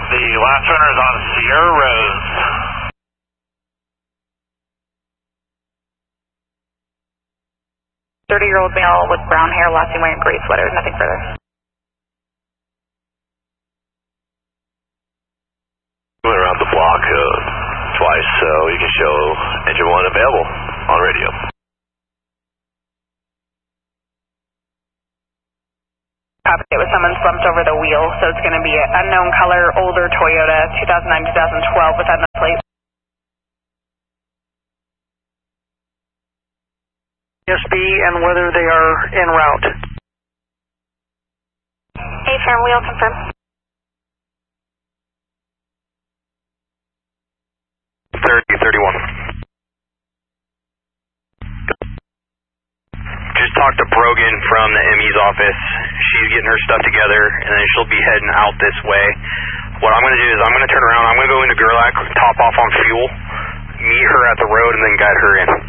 The last runner is on Sierra Rose. 30-year-old male with brown hair, last seen wearing gray sweater, nothing further. Went around the block twice, so you can show engine 1 available on radio. Copy. It was someone slumped over the wheel, so it's going to be an unknown color, older Toyota, 2009-2012 with that number plate. SB and whether they are en route. A-firm, wheel confirm. Just talked to Brogan from the ME's office. She's getting her stuff together, and then she'll be heading out this way. What I'm going to do is I'm going to turn around. I'm going to go into Gerlach, top off on fuel, meet her at the road, and then guide her in.